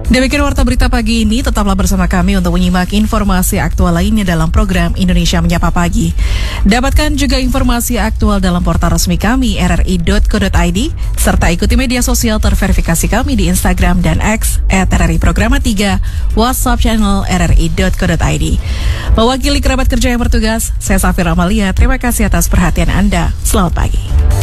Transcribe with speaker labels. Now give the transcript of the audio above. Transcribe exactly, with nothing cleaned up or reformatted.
Speaker 1: Demikian warta berita pagi ini, tetaplah bersama kami untuk menyimak informasi aktual lainnya dalam program Indonesia Menyapa Pagi. Dapatkan juga informasi aktual dalam portal resmi kami r r i dot co dot i d serta ikuti media sosial terverifikasi kami di Instagram dan X at r r i programa tiga, WhatsApp channel r r i dot co dot i d. Mewakili kerabat kerja yang bertugas, saya Safira Amalia. Terima kasih atas perhatian Anda. Selamat pagi.